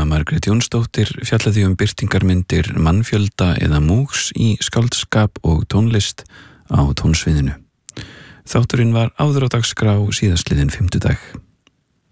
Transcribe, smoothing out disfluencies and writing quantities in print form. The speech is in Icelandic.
Margrét Jónsdóttir fjallaði birtingarmyndir mannfjölda eða múgs í skáldskap og tónlist á tónsviðinu. Þátturinn var áður á dagskrá síðastliðinn fimmtudag.